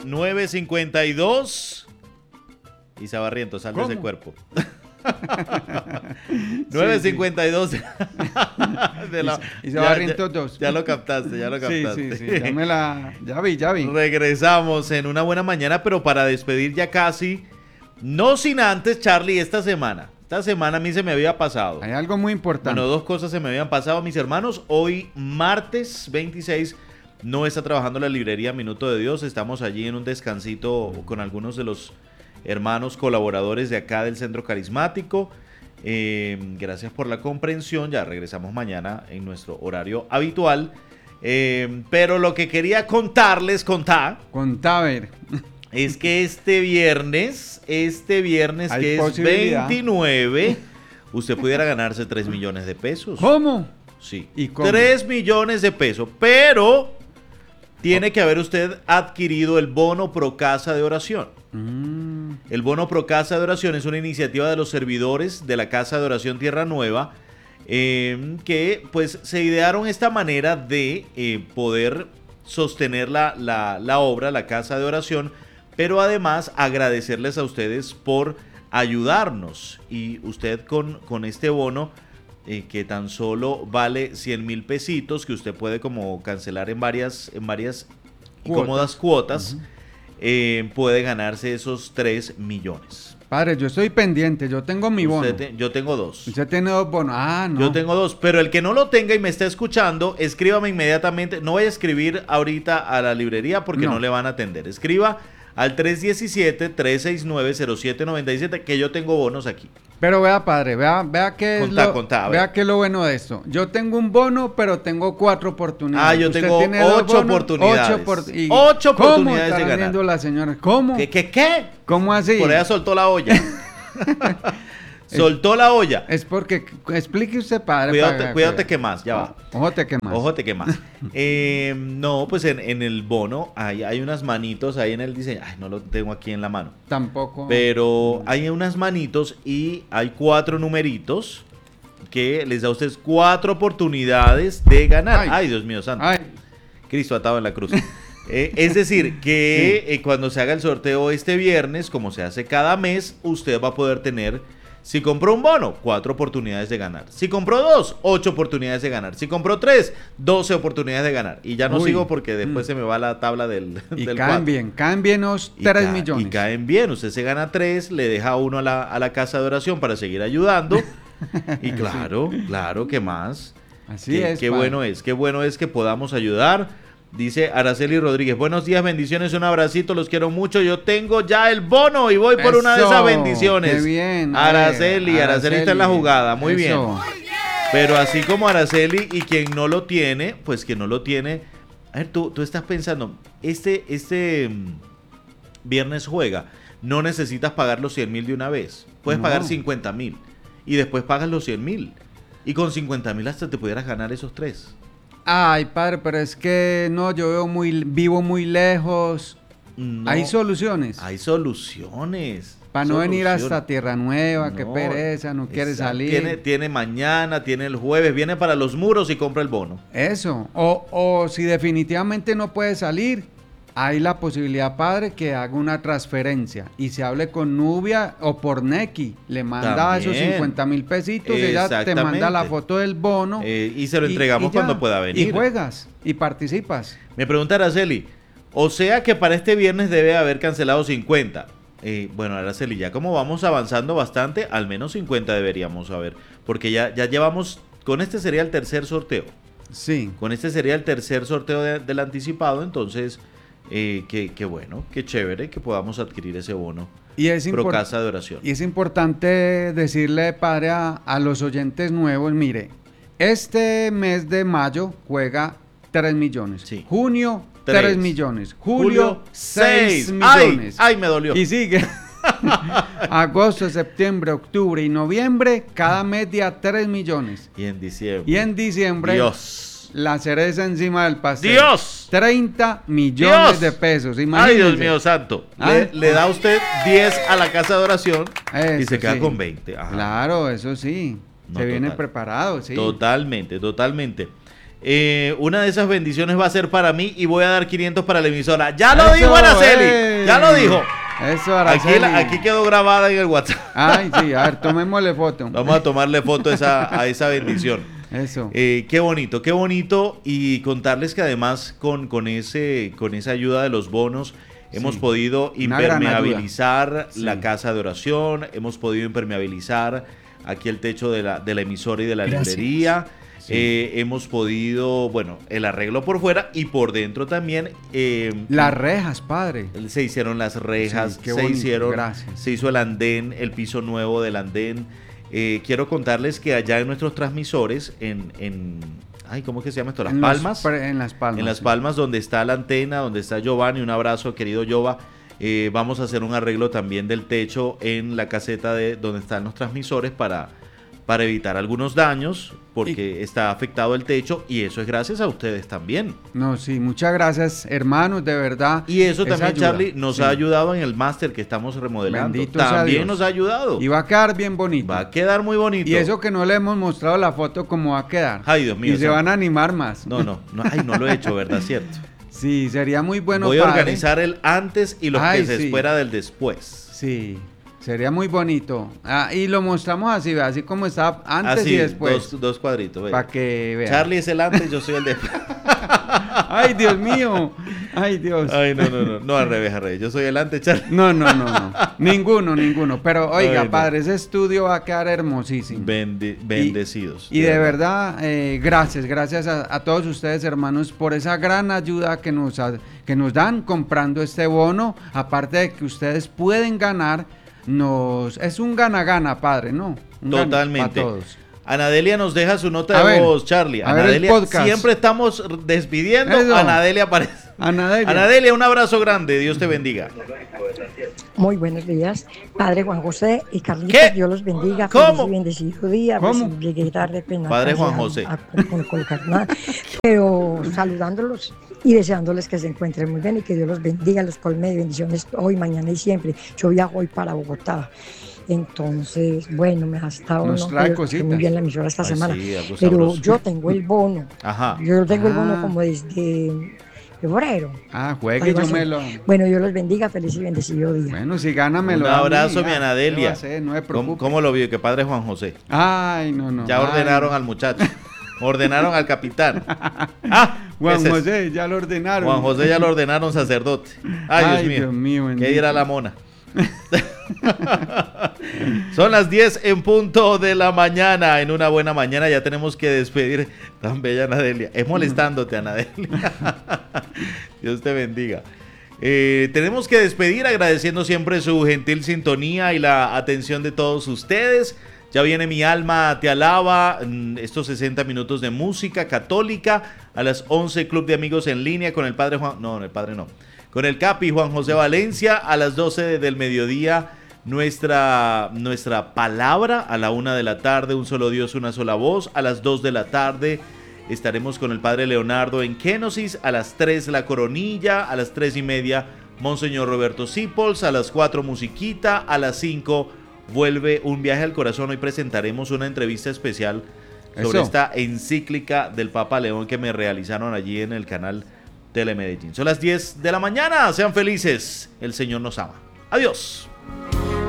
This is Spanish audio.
9:52. Isa Barrientos, sal de ese cuerpo. 9:52 de la Isa Barrientos 2. Ya lo captaste. Sí. Ya vi. Regresamos en una buena mañana, pero para despedir ya casi. No sin antes, Charlie, esta semana a mí se me había pasado. Hay algo muy importante. Bueno, 2 cosas se me habían pasado, mis hermanos. Hoy, martes 26, no está trabajando la librería Minuto de Dios. Estamos allí en un descansito con algunos de los hermanos colaboradores de acá del Centro Carismático. Gracias por la comprensión. Ya regresamos mañana en nuestro horario habitual. Pero lo que quería contarles, Contá, a ver. Es que este viernes que es 29, usted pudiera ganarse 3 millones de pesos. ¿Cómo? Sí. ¿Y cómo? 3 millones de pesos, pero tiene que haber usted adquirido el bono Pro Casa de Oración. El bono Pro Casa de Oración es una iniciativa de los servidores de la Casa de Oración Tierra Nueva, que pues se idearon esta manera de poder sostener la obra, la Casa de Oración, pero además agradecerles a ustedes por ayudarnos. Y usted con este bono, que tan solo vale 100,000 pesitos, que usted puede como cancelar en varias cómodas cuotas, puede ganarse esos 3 millones. Padre, yo estoy pendiente, yo tengo mi bono. Yo tengo 2. Usted tiene 2 bonos. No. Yo tengo 2, pero el que no lo tenga y me está escuchando, escríbame inmediatamente. No vaya a escribir ahorita a la librería porque no le van a atender. Escriba al 317-369-0797, que yo tengo bonos aquí. Pero vea, padre, vea qué vea qué es lo bueno de esto. Yo tengo un bono, pero tengo 4 oportunidades. Yo tengo 8 oportunidades. 8 oportunidades de ganar. Viendo la señora? ¿Cómo? ¿Qué? ¿Cómo así? Por allá soltó la olla. Soltó la olla. Es porque, explique usted, padre. Cuídate que más, ya va. Ojote que más. No, pues en el bono hay unas manitos ahí en el diseño. Ay, no lo tengo aquí en la mano. Tampoco. Pero hay unas manitos y hay 4 numeritos que les da a ustedes 4 oportunidades de ganar. Ay, Dios mío santo. Cristo atado en la cruz. Es decir, que cuando se haga el sorteo este viernes, como se hace cada mes, usted va a poder tener... Si compró un bono, 4 oportunidades de ganar. Si compró 2, 8 oportunidades de ganar. Si compró 3, 12 oportunidades de ganar. Y ya no sigo porque después se me va la tabla del caen bien los 3 millones. Y caen bien. Usted se gana 3, le deja 1 a la casa de oración para seguir ayudando. Y claro, ¿qué más? Así es. Qué bueno es que podamos ayudar. Dice Araceli Rodríguez, buenos días, bendiciones, un abracito, los quiero mucho, yo tengo ya el bono y voy por una de esas bendiciones. Qué bien. Araceli está en la jugada, muy bien. Pero así como Araceli y quien no lo tiene, pues que no lo tiene. A ver, tú estás pensando, este viernes juega, no necesitas pagar los 100,000 de una vez, puedes pagar 50,000 y después pagas los 100,000 y con 50,000 hasta te pudieras ganar esos 3. Ay, padre, pero es que no, yo vivo muy lejos. No, hay soluciones. Para no venir hasta Tierra Nueva, qué pereza, no quiere salir. Tiene mañana, tiene el jueves, viene para los muros y compra el bono. Eso, o si definitivamente no puede salir, hay la posibilidad, padre, que haga una transferencia y se hable con Nubia o por Nequi. Le manda También. esos 50,000 pesitos, ella te manda la foto del bono. Y se lo entregamos cuando pueda venir. Y juegas y participas. Me pregunta Araceli, o sea que para este viernes debe haber cancelado 50. Bueno, Araceli, ya como vamos avanzando bastante, al menos 50 deberíamos haber. Porque ya llevamos, con este sería el tercer sorteo. Sí. Con este sería el tercer sorteo del anticipado, entonces... qué bueno, qué chévere que podamos adquirir ese bono Pro Casa de Oración. Y es importante decirle, padre, a los oyentes nuevos, mire, este mes de mayo juega 3 millones, sí. Junio 3 millones, julio 6 millones. Ay, me dolió. Y sigue. Agosto, septiembre, octubre y noviembre, cada mes día 3 millones. Y en diciembre. Dios. La cereza encima del pastel. ¡Dios! 30 millones de pesos. Imagínense. Ay, Dios mío santo. Le da usted 10 a la casa de oración y se queda con 20. Ajá. Claro, eso sí. Se viene preparado, sí. Totalmente. una de esas bendiciones va a ser para mí y voy a dar 500 para la emisora. Ya lo dijo Araceli, ya lo dijo. Eso, Araceli. Aquí quedó grabada en el WhatsApp. Ay, sí, a ver, tomémosle foto. Vamos a tomarle foto a esa bendición. Eso. Qué bonito. Y contarles que además con esa ayuda de los bonos hemos podido impermeabilizar la casa de oración, hemos podido impermeabilizar aquí el techo de la emisora y de la librería. Hemos podido, el arreglo por fuera y por dentro también. Las rejas, padre. Se hicieron las rejas, se hizo el andén, el piso nuevo del andén. Quiero contarles que allá en nuestros transmisores, ¿cómo es que se llama esto? Las Palmas. En Las Palmas. En Las Palmas, donde está la antena, donde está Giovanni, un abrazo, querido Giova. Vamos a hacer un arreglo también del techo en la caseta donde están los transmisores para evitar algunos daños, porque está afectado el techo, y eso es gracias a ustedes también. No, sí, muchas gracias, hermanos, de verdad. Y eso también, Charlie, nos ha ayudado en el máster que estamos remodelando. Bendito sea Dios. También nos ha ayudado. Y va a quedar bien bonito. Va a quedar muy bonito. Y eso que no le hemos mostrado la foto, cómo va a quedar. Ay, Dios mío. Y se van a animar más. No lo he hecho, ¿verdad? Cierto. Sí, sería muy bueno. Voy a organizar el antes y lo que se espera del después. Sí. Sería muy bonito. Y lo mostramos así como está antes y después. Dos cuadritos. Para que vean. Charlie es el antes, yo soy el después. Ay, Dios mío. Ay, Dios. Ay, no. No, al revés. Yo soy el antes, Charlie. No. Ninguno. Pero oiga, padre, ese estudio va a quedar hermosísimo. Bendecidos. Y de verdad, gracias a todos ustedes, hermanos, por esa gran ayuda que nos dan comprando este bono. Aparte de que ustedes pueden ganar. Es un gana-gana, padre, ¿no? Totalmente. Para todos. Anadelia nos deja su nota de voz, Charlie. Anadelia, siempre estamos despidiendo. Eso. Anadelia aparece. Anadelia, un abrazo grande. Dios te bendiga. Muy buenos días, Padre Juan José y Carlitos. Dios los bendiga. ¿Cómo? Bendecido día. ¿Cómo? Pues, llegué tarde, Padre Juan José. Pero saludándolos y deseándoles que se encuentren muy bien y que Dios los bendiga, los colme de bendiciones hoy, mañana y siempre. Yo viajo hoy para Bogotá. Entonces, me ha estado muy bien la emisora esta semana. Sí, pero sabroso. Yo tengo el bono. Ajá. Yo tengo el bono como desde febrero. Juegue, yo me lo. Bueno, Dios los bendiga, feliz y bendecido día. Bueno, si gánamelo. Un abrazo, mi Anadelia. No me preocupe. ¿Cómo lo vio? Que Padre Juan José. Ay, no. Ya ordenaron al muchacho. Ordenaron al capitán. Juan José, ya lo ordenaron. Juan José ya lo ordenaron sacerdote. Ay, Dios mío. ¿Qué dirá la mona? Son las 10 en punto de la mañana. En una buena mañana ya tenemos que despedir. Tan bella Anadelia. Es molestándote, Anadelia. Dios te bendiga. Tenemos que despedir agradeciendo siempre su gentil sintonía y la atención de todos ustedes. Ya viene Mi Alma Te Alaba, estos 60 minutos de música católica. A las 11, Club de Amigos en Línea con el Padre Juan... No, el Padre no. Con el Capi Juan José Valencia. A las 12 del mediodía, nuestra palabra. A la 1 de la tarde, Un Solo Dios, Una Sola Voz. A las 2 de la tarde estaremos con el Padre Leonardo en Kénosis. A las 3, La Coronilla. A las 3:30, Monseñor Roberto Sipols. A las 4, musiquita. A las 5, vuelve Un Viaje al Corazón. Hoy presentaremos una entrevista especial sobre esta encíclica del Papa León que me realizaron allí en el canal Telemedellín. Son las 10 de la mañana. Sean felices. El Señor nos ama. Adiós.